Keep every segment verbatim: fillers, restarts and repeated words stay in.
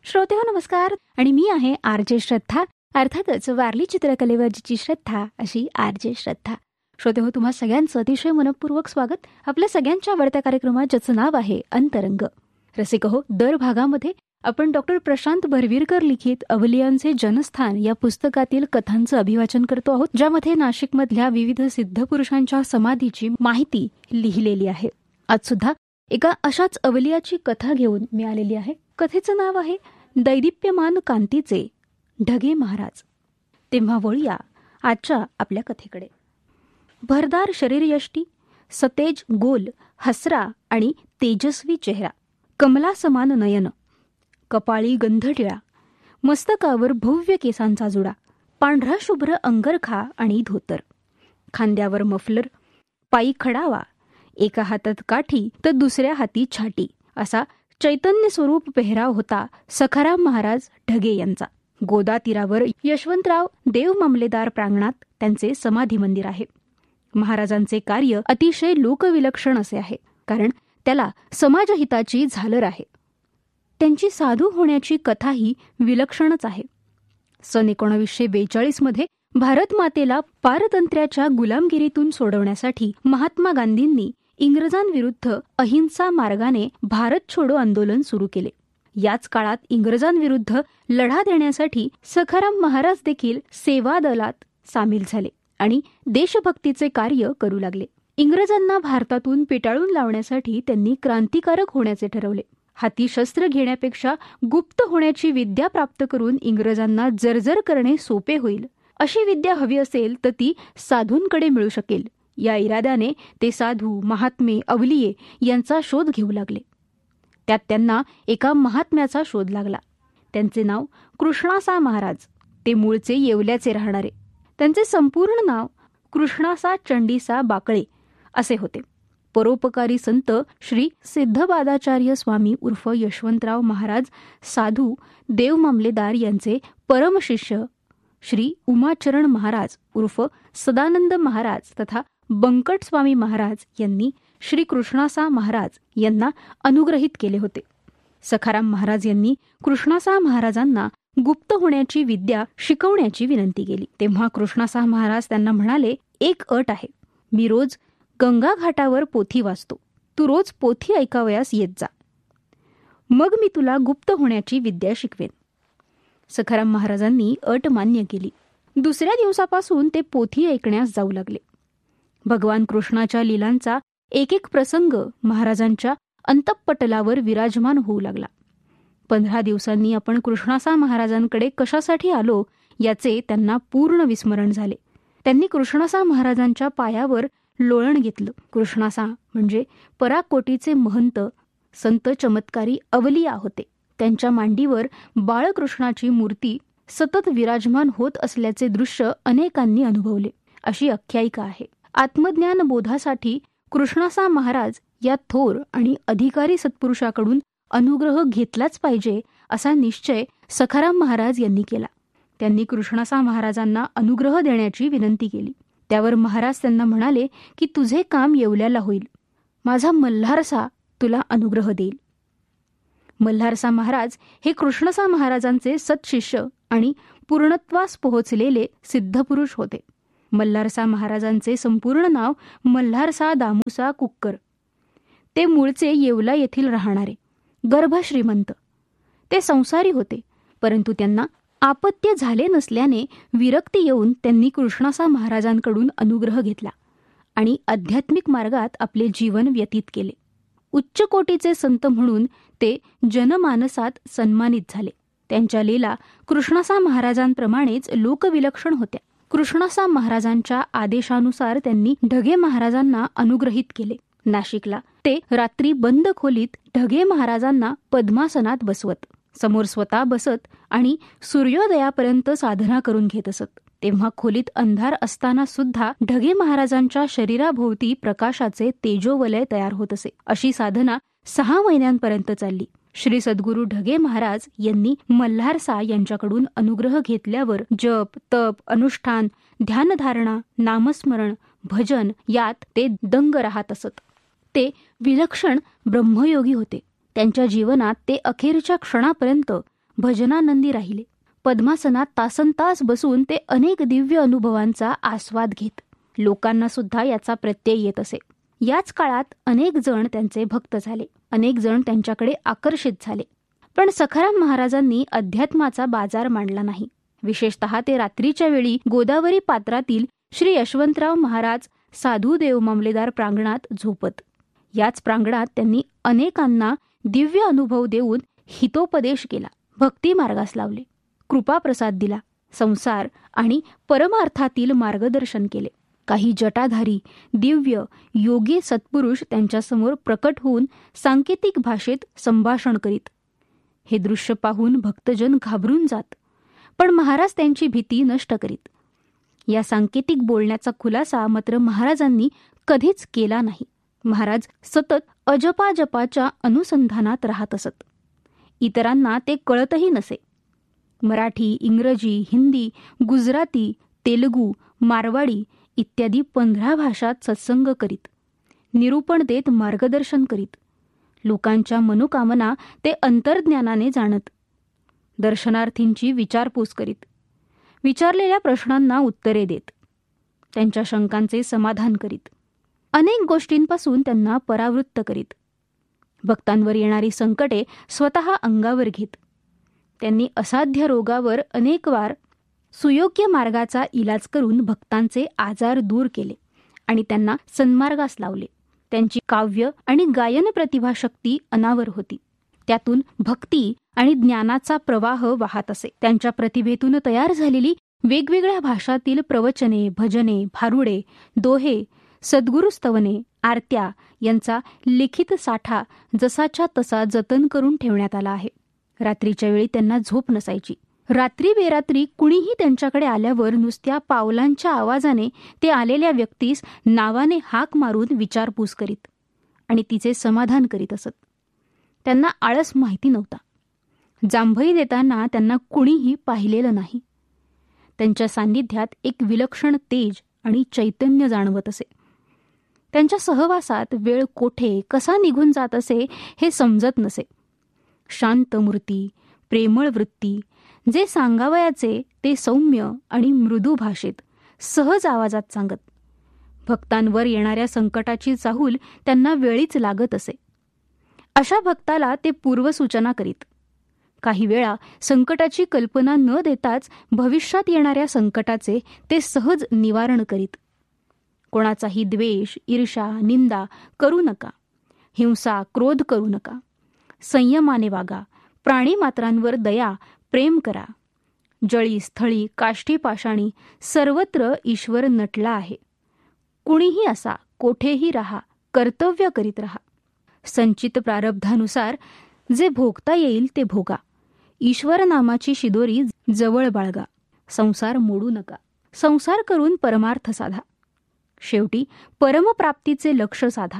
श्रोते हो नमस्कार. आणि मी आहे आर जे श्रद्धा. अर्थातच वारली चित्रकलेवर जिची श्रद्धा अशी आर जे श्रद्धा. श्रोते हो, तुम्हा सगळ्यांचं अतिशय मनपूर्वक स्वागत आपल्या सगळ्यांच्या आवडत्या कार्यक्रमात, ज्याचं नाव आहे अंतरंग. रसिक हो, दर भागामध्ये आपण डॉक्टर प्रशांत भरवीरकर लिखित अवलियांचे जनस्थान या पुस्तकातील कथांचं अभिवाचन करतो आहोत, ज्यामध्ये नाशिकमधल्या विविध सिद्ध पुरुषांच्या समाधीची माहिती लिहिलेली आहे. आज सुद्धा एका अशाच अवलियाची कथा घेऊन मी आलेली आहे. कथेचं नाव आहे दैदिप्यमान कांतीचे ढगे महाराज. तेव्हा वळूया आजच्या आपल्या कथेकडे. भरदार शरीरयष्टी, सतेज गोल हसरा आणि तेजस्वी चेहरा, कमला समान नयन, कपाळी गंधटिळा, मस्तकावर भव्य केसांचा जुडा, पांढरा शुभ्र अंगरखा आणि धोतर, खांद्यावर मफलर, पायी खडावा, एका हातात काठी तर दुसऱ्या हाती छाटी, असा चैतन्य स्वरूप पेहराव होता सखाराम महाराज ढगे यांचा. गोदा तीरावर यशवंतराव देव मामलेदार प्रांगणात त्यांचे समाधी मंदिर आहे. महाराजांचे कार्य अतिशय लोकविलक्षण असे आहे, कारण त्याला समाजहिताची झालर आहे. त्यांची साधू होण्याची कथाही विलक्षणच आहे. सन एकोणीसशे बेचाळीस मध्ये भारत मातेला पारतंत्र्याच्या गुलामगिरीतून सोडवण्यासाठी महात्मा गांधींनी इंग्रजांविरुद्ध अहिंसा मार्गाने भारत छोडो आंदोलन सुरू केले. याच काळात इंग्रजांविरुद्ध लढा देण्यासाठी सखाराम महाराज देखील सेवा दलात सामील झाले आणि देशभक्तीचे कार्य करू लागले. इंग्रजांना भारतातून पिटाळून लावण्यासाठी त्यांनी क्रांतिकारक होण्याचे ठरवले. हाती शस्त्र घेण्यापेक्षा गुप्त होण्याची विद्या प्राप्त करून इंग्रजांना जर्जर करणे सोपे होईल, अशी विद्या हवी असेल तर ती साधूंकडे मिळू शकेल. या इराद्याने ते साधू, महात्मे, अवलिये यांचा शोध घेऊ लागले. त्यात त्यांना एका महात्म्याचा शोध लागला. त्यांचे नाव कृष्णासा महाराज. ते मूळचे येवल्याचे राहणारे. त्यांचे संपूर्ण नाव कृष्णासा चंडीसा बाकळे असे होते. परोपकारी संत श्री सिद्धपादाचार्य स्वामी उर्फ यशवंतराव महाराज साधू देव मामलेदार यांचे परमशिष्य श्री उमाचरण महाराज उर्फ सदानंद महाराज तथा बंकट स्वामी महाराज यांनी श्री कृष्णासा महाराज यांना अनुग्रहित केले होते. सखाराम महाराज यांनी कृष्णासा महाराजांना गुप्त होण्याची विद्या शिकवण्याची विनंती केली. तेव्हा कृष्णासा महाराज त्यांना म्हणाले, एक अट आहे. मी रोज गंगा घाटावर पोथी वाचतो. तू रोज पोथी ऐकावयास येत जा. मग मी तुला गुप्त होण्याची विद्या शिकवेन. सखाराम महाराजांनी अट मान्य केली. दुसऱ्या दिवसापासून ते पोथी ऐकण्यास जाऊ लागले. भगवान कृष्णाच्या लीलांचा एक एक प्रसंग महाराजांच्या अंतःपटलावर विराजमान होऊ लागला. पंधरा दिवसांनी आपण कृष्णासा महाराजांकडे कशासाठी आलो याचे त्यांना पूर्ण विस्मरण झाले. त्यांनी कृष्णासा महाराजांच्या पायावर लोळण घेतलं. कृष्णासा म्हणजे पराकोटीचे महंत संत चमत्कारी अवलिया होते. त्यांच्या मांडीवर बाळकृष्णाची मूर्ती सतत विराजमान होत असल्याचे दृश्य अनेकांनी अनुभवले, अशी आख्यायिका आहे. आत्मज्ञान बोधासाठी कृष्णासा महाराज या थोर आणि अधिकारी सत्पुरुषाकडून अनुग्रह घेतलाच पाहिजे, असा निश्चय सखाराम महाराज यांनी केला. त्यांनी कृष्णासा महाराजांना अनुग्रह देण्याची विनंती केली. त्यावर महाराज त्यांना म्हणाले की तुझे काम येवल्याला होईल. माझा मल्हारसा तुला अनुग्रह देईल. मल्हारसा महाराज हे कृष्णसा महाराजांचे सत्शिष्य आणि पूर्णत्वास पोहोचलेले सिद्धपुरुष होते. मल्हारसा महाराजांचे संपूर्ण नाव मल्हारसा दामुसा कुक्कर. ते मूळचे येवला येथील राहणारे गर्भश्रीमंत. ते संसारी होते, परंतु त्यांना आपत्य झाले नसल्याने विरक्ती येऊन त्यांनी कृष्णासा महाराजांकडून अनुग्रह घेतला आणि आध्यात्मिक मार्गात आपले जीवन व्यतीत केले. उच्च कोटीचे संत म्हणून ते जनमानसात सन्मानित झाले. त्यांच्या लीला कृष्णासा महाराजांप्रमाणेच लोकविलक्षण होत्या. कृष्णासा महाराजांच्या आदेशानुसार त्यांनी ढगे महाराजांना अनुग्रहित केले. नाशिकला ते रात्री बंद खोलीत ढगे महाराजांना पद्मासनात बसवत, समोर स्वतः बसत आणि सूर्योदयापर्यंत साधना करून घेत असत. तेव्हा खोलीत अंधार असताना सुद्धा ढगे महाराजांच्या शरीराभोवती प्रकाशाचे तेजोवलय तयार होत असे. अशी साधना सहा महिन्यांपर्यंत चालली. श्री सद्गुरू ढगे महाराज यांनी मल्हारसा यांच्याकडून अनुग्रह घेतल्यावर जप, तप, अनुष्ठान, ध्यानधारणा, नामस्मरण, भजन यात ते दंग राहत असत. ते विलक्षण ब्रह्मयोगी होते. त्यांच्या जीवनात ते अखेरच्या क्षणापर्यंत भजनानंदी राहिले. पद्मासनात तासनतास बसून ते अनेक दिव्य अनुभवांचा आस्वाद घेत. लोकांना सुद्धा याचा प्रत्यय येत असे. याच काळात अनेक जण त्यांचे भक्त झाले. अनेक जण त्यांच्याकडे आकर्षित झाले. पण सखाराम महाराजांनी अध्यात्माचा बाजार मांडला नाही. विशेषतः ते रात्रीच्या वेळी गोदावरी पात्रातील श्री यशवंतराव महाराज साधू देव मामलेदार प्रांगणात झोपत. याच प्रांगणात त्यांनी अनेकांना दिव्य अनुभव देऊन हितोपदेश केला, भक्ती मार्गास लावले, कृपाप्रसाद दिला, संसार आणि परमार्थातील मार्गदर्शन केले. काही जटाधारी दिव्य योगी सत्पुरुष त्यांच्यासमोर प्रकट होऊन सांकेतिक भाषेत संभाषण करीत. हे दृश्य पाहून भक्तजन घाबरून जात, पण महाराज त्यांची भीती नष्ट करीत. या सांकेतिक बोलण्याचा खुलासा मात्र महाराजांनी कधीच केला नाही. महाराज सतत अजपाजपाच्या अनुसंधानात राहत असत. इतरांना ते कळतही नसे. मराठी, इंग्रजी, हिंदी, गुजराती, तेलुगू, मारवाडी इत्यादी पंधरा भाषात सत्संग करीत, निरूपण देत मार्गदर्शन करीत. लोकांच्या मनोकामना ते अंतर्ज्ञानाने जाणत. दर्शनार्थींची विचारपूस करीत, विचारलेल्या प्रश्नांना उत्तरे देत, त्यांच्या शंकांचे समाधान करीत, अनेक गोष्टींपासून त्यांना परावृत्त करीत. भक्तांवर येणारी संकटे स्वतः अंगावर घेत. त्यांनी असाध्य रोगावर अनेक वार सुयोग्य मार्गाचा इलाज करून भक्तांचे आजार दूर केले आणि त्यांना सन्मार्गास लावले. त्यांची काव्य आणि गायन प्रतिभाशक्ती अनावर होती. त्यातून भक्ती आणि ज्ञानाचा प्रवाह वाहत असे. त्यांच्या प्रतिभेतून तयार झालेली वेगवेगळ्या भाषातील प्रवचने, भजने, भारुडे, दोहे, सद्गुरुस्तवने, आरत्या यांचा लिखित साठा जसाच्या तसा जतन करून ठेवण्यात आला आहे. रात्रीच्या वेळी त्यांना झोप नसायची. रात्री बेरात्री कुणीही त्यांच्याकडे आल्यावर नुसत्या पावलांच्या आवाजाने ते आलेल्या व्यक्तीस नावाने हाक मारून विचारपूस करीत आणि तिचे समाधान करीत असत. त्यांना आळस माहिती नव्हता. जांभई देताना त्यांना कुणीही पाहिलेलं नाही. त्यांच्या सान्निध्यात एक विलक्षण तेज आणि चैतन्य जाणवत असे. त्यांच्या सहवासात वेळ कोठे कसा निघून जात असे हे समजत नसे. शांत मूर्ती, प्रेमळ वृत्ती, जे सांगावयाचे ते सौम्य आणि मृदू भाषेत सहज आवाजात सांगत. भक्तांवर येणाऱ्या संकटाची चाहूल त्यांना वेळीच लागत असे. अशा भक्ताला ते पूर्वसूचना करीत. काही वेळा संकटाची कल्पना न देताच भविष्यात येणाऱ्या संकटाचे ते सहज निवारण करीत. कोणाचाही द्वेष, ईर्ष्या, निंदा करू नका. हिंसा, क्रोध करू नका. संयमाने वागा. प्राणीमात्रांवर दया, प्रेम करा. जळी, स्थळी, काष्ठी, पाषाणी सर्वत्र ईश्वर नटला आहे. कुणीही असा, कोठेही राहा, कर्तव्य करीत राहा. संचित प्रारब्धानुसार जे भोगता येईल ते भोगा. ईश्वर नामाची शिदोरी जवळ बाळगा. संसार मोडू नका. संसार करून परमार्थ साधा. शेवटी परमप्राप्तीचे लक्ष साधा,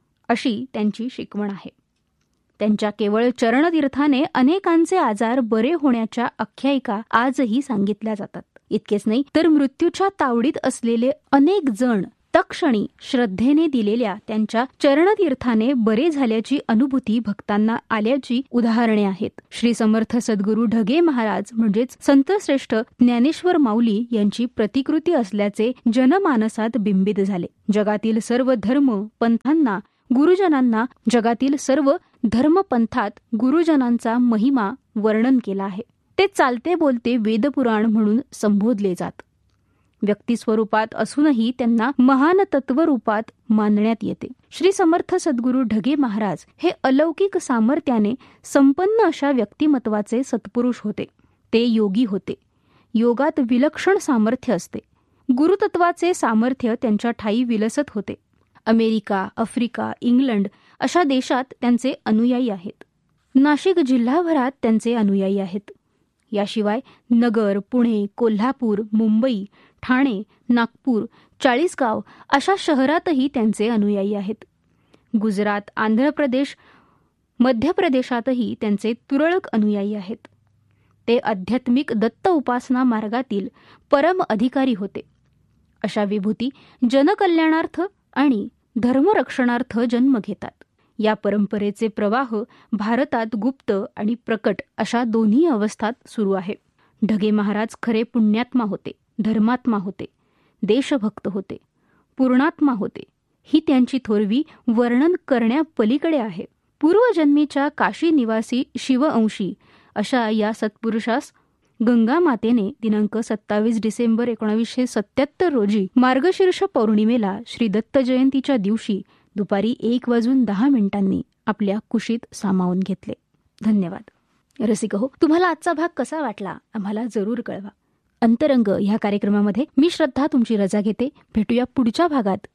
अशी त्यांची शिकवण आहे. त्यांच्या केवळ चरणतीर्थाने अनेकांचे आजार बरे होण्याच्या आख्यायिका आजही सांगितल्या जातात. इतकेच नाही तर मृत्यूच्या तावडीत असलेले अनेक जण तत्क्षणी श्रद्धेने दिलेल्या त्यांच्या चरणतीर्थाने बरे झाल्याची अनुभूती भक्तांना आल्याची उदाहरणे आहेत. श्री समर्थ सद्गुरू ढगे महाराज म्हणजेच संतश्रेष्ठ ज्ञानेश्वर माऊली यांची प्रतिकृती असल्याचे जनमानसात बिंबित झाले. जगातील सर्व धर्म पंथांना गुरुजनांना जगातील सर्व धर्मपंथात गुरुजनांचा महिमा वर्णन केला आहे. ते चालते बोलते वेदपुराण म्हणून संबोधले जात. व्यक्तिस्वरूपात असूनही त्यांना महान तत्वरूपात मानण्यात येते. श्री समर्थ सद्गुरू ढगे महाराज हे अलौकिक सामर्थ्याने संपन्न अशा व्यक्तिमत्वाचे सत्पुरुष होते. ते योगी होते. योगात विलक्षण सामर्थ्य असते. गुरुतत्वाचे सामर्थ्य त्यांच्या ठायी विलसत होते. अमेरिका, आफ्रिका, इंग्लंड अशा देशात त्यांचे अनुयायी आहेत. नाशिक जिल्हाभरात त्यांचे अनुयायी आहेत. याशिवाय नगर, पुणे, कोल्हापूर, मुंबई, ठाणे, नागपूर, चाळीसगाव अशा शहरातही त्यांचे अनुयायी आहेत. गुजरात, आंध्र प्रदेश, मध्य प्रदेशातही त्यांचे तुरळक अनुयायी आहेत. ते आध्यात्मिक दत्त उपासना मार्गातील परम अधिकारी होते. अशा विभूती जनकल्याणार्थ आणि धर्मरक्षणार्थ जन्म घेतात. या परंपरेचे प्रवाह भारतात गुप्त आणि प्रकट अशा दोन्ही अवस्थात सुरू आहे. ढगे महाराज खरे पुण्यात्मा होते, धर्मात्मा होते, देशभक्त होते, पूर्णात्मा होते. ही त्यांची थोरवी वर्णन करण्यापलीकडे आहे. पूर्वजन्मीच्या काशी निवासी शिवअंशी अशा या सत्पुरुषास गंगा मातेने दिनांक सत्तावीस डिसेंबर एकोणावीसशे सत्याहत्तर रोजी मार्गशीर्ष पौर्णिमेला श्री दत्त जयंतीच्या दिवशी दुपारी एक वाजून दहा मिनिटांनी आपल्या कुशीत सामावून घेतले. धन्यवाद. रसिक हो, तुम्हाला आजचा भाग कसा वाटला आम्हाला जरूर कळवा. अंतरंग ह्या कार्यक्रमामध्ये मी श्रद्धा तुमची रजा घेते. भेटूया पुढच्या भागात